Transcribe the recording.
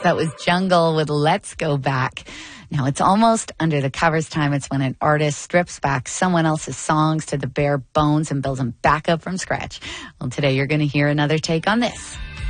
That was Jungle with Let's Go Back. Now, it's almost under the covers time. It's when an artist strips back someone else's songs to the bare bones and builds them back up from scratch. Well, today you're going to hear another take on this.